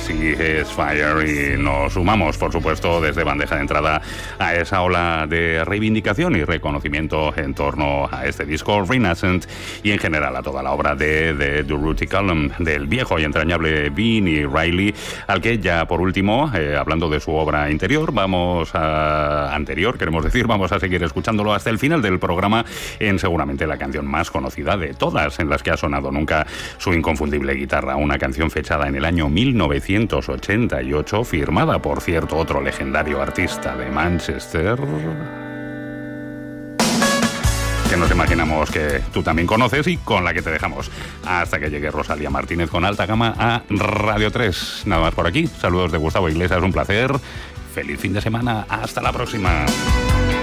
Sea is Fire, y nos sumamos, por supuesto, desde bandeja de entrada a esa ola de reivindicación y reconocimiento en torno a este disco Renascent y en general a toda la obra de The Durruti Column, del viejo y entrañable Vini Reilly, al que ya por último, hablando de su obra vamos a seguir escuchándolo hasta el final del programa en seguramente la canción más conocida de todas en las que ha sonado nunca su inconfundible guitarra, una canción fechada en el año 1988, firmada por cierto otro legendario artista de Manchester, que nos imaginamos que tú también conoces y con la que te dejamos hasta que llegue Rosalía Martínez con Alta Gama a Radio 3. Nada más por aquí, saludos de Gustavo Iglesias, un placer, feliz fin de semana, hasta la próxima.